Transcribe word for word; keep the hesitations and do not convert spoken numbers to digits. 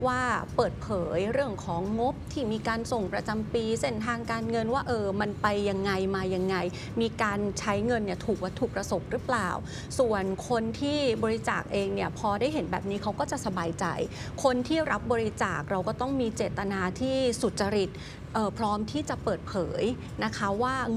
ว่าเปิดเผยเรื่องของงบที่มีการส่งประจำปีเส้นทางการเงินว่าเออมันไปยังไงมายังไงมีการใช้เงินเนี่ยถูกวัตถุประสงค์หรือเปล่าส่วนคนที่บริจาคเองเนี่ยพอได้เห็นแบบนี้เขาก็จะสบายใจคนที่รับบริจาคเราก็ต้องมีเจตนาที่สุจริตพร้อมที่จะเปิดเผยนะคะว่า